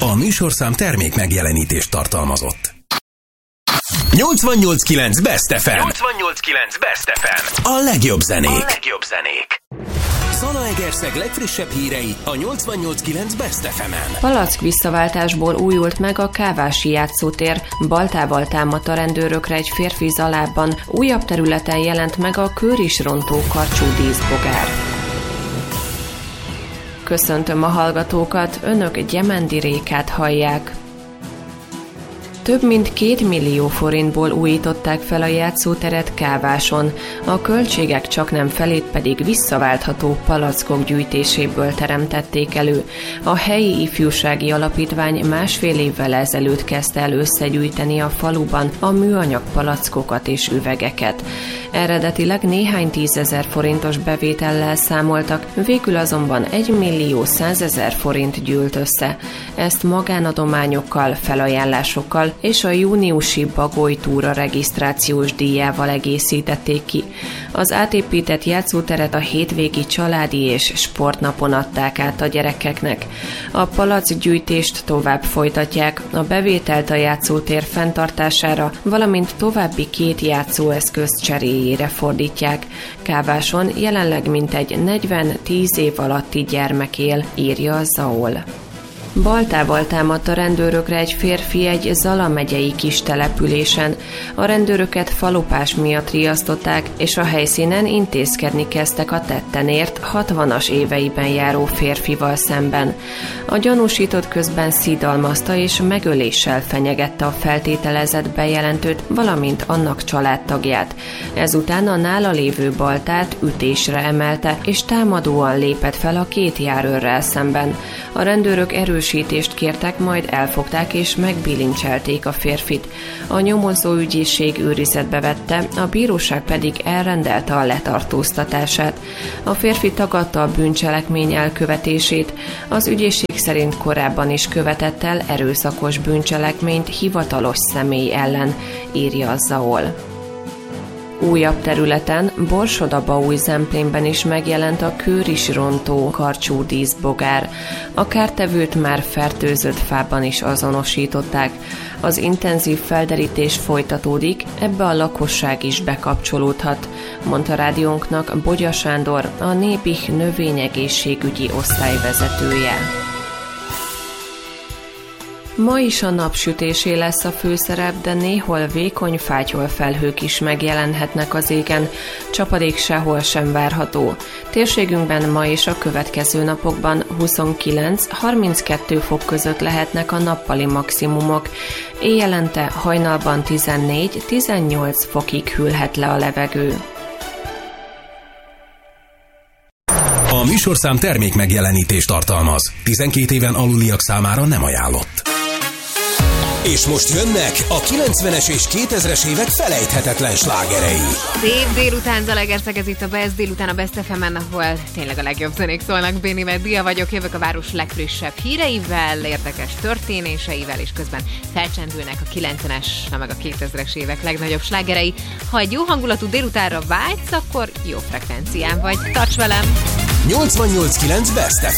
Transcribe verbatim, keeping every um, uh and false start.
A műsorszám termék megjelenítést tartalmazott. nyolcvannyolc kilenc Best ef em. nyolcvannyolc kilenc Best ef em. A legjobb zenék. A legjobb zenék. Zalaegerszeg legfrissebb hírei a nyolcvannyolc kilenc Best ef emen. Palack visszaváltásból újult meg a Kávási játszótér. Baltával támadt a rendőrökre egy férfi zalában. Újabb területen jelent meg a kőrisrontó karcsú díszbogár. Köszöntöm a hallgatókat, önök Gyemendi Rékát hallják. Több mint két millió forintból újították fel a játszóteret Káváson, a költségek csaknem felét pedig visszaváltható palackok gyűjtéséből teremtették elő. A helyi ifjúsági alapítvány másfél évvel ezelőtt kezdte el összegyűjteni a faluban a műanyag palackokat és üvegeket. Eredetileg néhány tízezer forintos bevétellel számoltak, végül azonban egy millió százezer forint gyűlt össze. Ezt magánadományokkal, felajánlásokkal és a júniusi Bagoly túra regisztrációs díjával egészítették ki. Az átépített játszóteret a hétvégi családi és sportnapon adták át a gyerekeknek. A palackgyűjtést tovább folytatják, a bevételt a játszótér fenntartására, valamint további két játszóeszköz cseréjére fordítják. Káváson jelenleg mintegy negyven-tíz év alatti gyermek él, írja a Zaol. Baltával támadt a rendőrökre egy férfi egy Zala megyei kis településen. A rendőröket falopás miatt riasztották, és a helyszínen intézkedni kezdtek a tettenért hatvanas éveiben járó férfival szemben. A gyanúsított közben szidalmazta és megöléssel fenyegette a feltételezett bejelentőt, valamint annak családtagját. Ezután a nála lévő baltát ütésre emelte, és támadóan lépett fel a két járőrrel szemben. A rendőrök erősítést kértek, majd elfogták és megbilincselték a férfit. A nyomozó ügyészség őrizetbe vette, a bíróság pedig elrendelte a letartóztatását. A férfi tagadta a bűncselekmény elkövetését. Az ügyészség szerint korábban is követett el erőszakos bűncselekményt hivatalos személy ellen, írja a Zaol. Újabb területen, Borsod-Abaúj-Zemplénben is megjelent a kőrisrontó karcsú díszbogár. A kártevőt már fertőzött fában is azonosították. Az intenzív felderítés folytatódik, ebbe a lakosság is bekapcsolódhat, mondta rádiónknak Bogya Sándor, a Népich növényegészségügyi osztályvezetője. Ma is a napsütésé lesz a főszerep, de néhol vékony fátyol felhők is megjelenhetnek az égen, csapadék sehol sem várható. Térségünkben ma és a következő napokban huszonkilenc-harminckettő fok között lehetnek a nappali maximumok. Éjjelente hajnalban tizennégy-tizennyolc fokig hűlhet le a levegő. A műsorszám termék megjelenítést tartalmaz. tizenkét éven aluliak számára nem ajánlott. És most jönnek a kilencvenes és kétezres évek felejthetetlen slágerei. Szép délután, Zalaegerszeg, ez itt a Best délután a Best ef emen, ahol tényleg a legjobb zenék szólnak. Béni Dia vagyok, jövök a város legfrissebb híreivel, érdekes történéseivel, és közben felcsendülnek a kilencvenes, na meg a kétezres évek legnagyobb slágerei. Ha egy jó hangulatú délutánra vágysz, akkor jó frekvencián vagy. Tarts velem! nyolcvannyolc kilenc Best ef em.